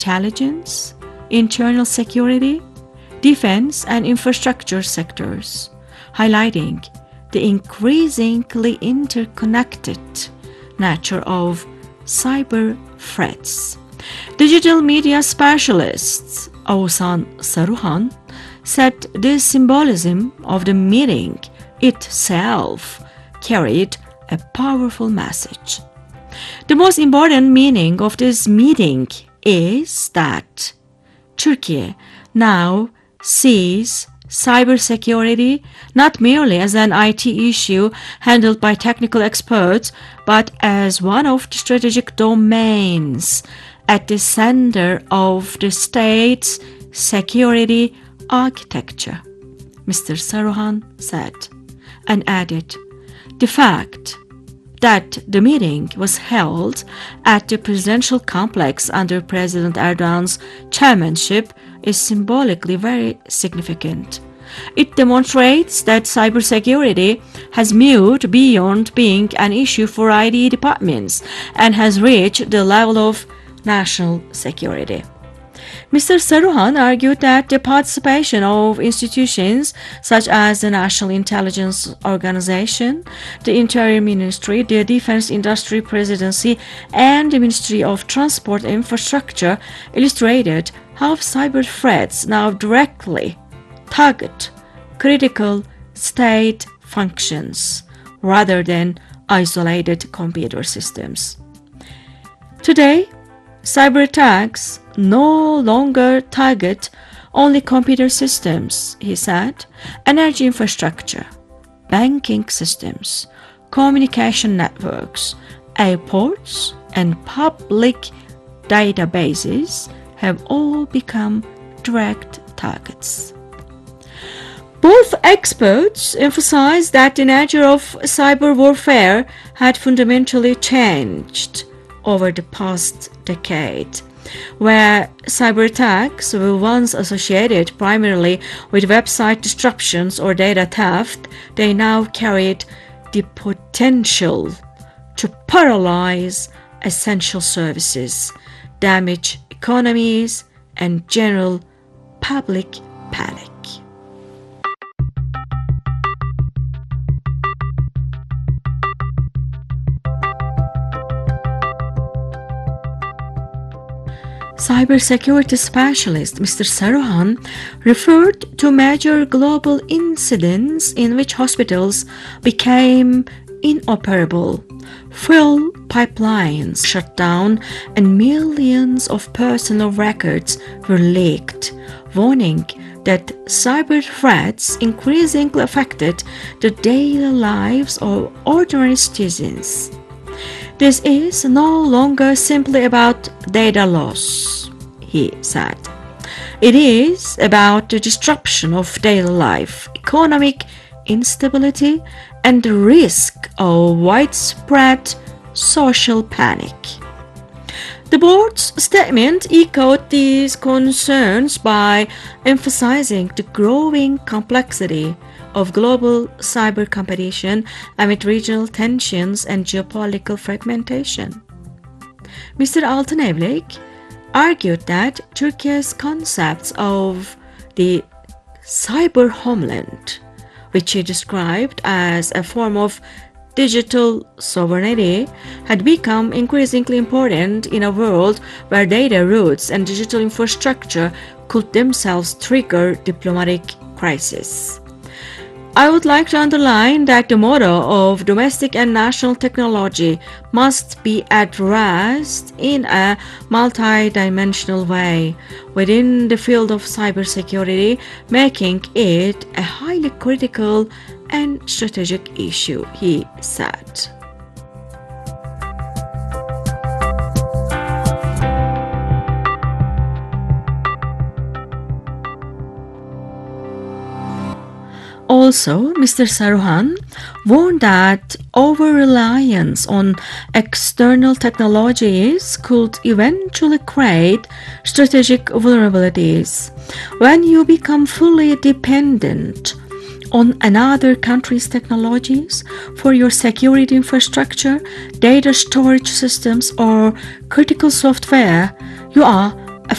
intelligence, internal security, defense, and infrastructure sectors, highlighting the increasingly interconnected nature of cyber threats. Digital media specialist Oğuzhan Saruhan said the symbolism of the meeting itself carried a powerful message. The most important meaning of this meeting is that Turkey now sees cybersecurity not merely as an IT issue handled by technical experts, but as one of the strategic domains at the center of the state's security architecture, Mr. Saruhan said, and added, the fact that the meeting was held at the presidential complex under President Erdogan's chairmanship is symbolically very significant. It demonstrates that cybersecurity has moved beyond being an issue for IT departments and has reached the level of national security. Mr. Saruhan argued that the participation of institutions such as the National Intelligence Organization, the Interior Ministry, the Defense Industry Presidency, and the Ministry of Transport and Infrastructure illustrated how cyber threats now directly target critical state functions rather than isolated computer systems. Today, cyber attacks no longer target only computer systems, he said. Energy infrastructure, banking systems, communication networks, airports, and public databases have all become direct targets. Both experts emphasized that the nature of cyber warfare had fundamentally changed over the past decade. Where cyber attacks were once associated primarily with website disruptions or data theft, they now carried the potential to paralyze essential services, damage economies, and general public panic. Cybersecurity specialist Mr. Saruhan referred to major global incidents in which hospitals became inoperable, fuel pipelines shut down, and millions of personal records were leaked, warning that cyber threats increasingly affected the daily lives of ordinary citizens. This is no longer simply about data loss, he said. It is about the disruption of daily life, economic instability, and the risk of widespread social panic. The board's statement echoed these concerns by emphasizing the growing complexity of global cyber competition amid regional tensions and geopolitical fragmentation. Mr. Altınevlik argued that Turkey's concepts of the cyber homeland, which he described as a form of digital sovereignty, had become increasingly important in a world where data routes and digital infrastructure could themselves trigger diplomatic crises. I would like to underline that the model of domestic and national technology must be addressed in a multidimensional way within the field of cybersecurity, making it a highly critical and strategic issue, he said. Also, Mr. Saruhan warned that over-reliance on external technologies could eventually create strategic vulnerabilities. When you become fully dependent on another country's technologies for your security infrastructure, data storage systems, or critical software, you are